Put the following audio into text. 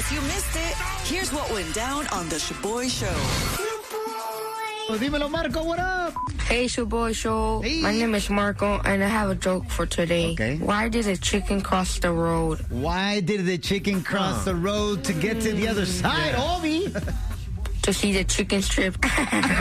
case you missed it, here's what went down on the Shaboy Show. Dímelo, Marco, what up? Hey, Shaboy Show. Hey. My name is Marco, and I have a joke for today. Okay. Why did a chicken cross the road? Why did the chicken cross the road to get to the other side, Obi? To see the chicken strip.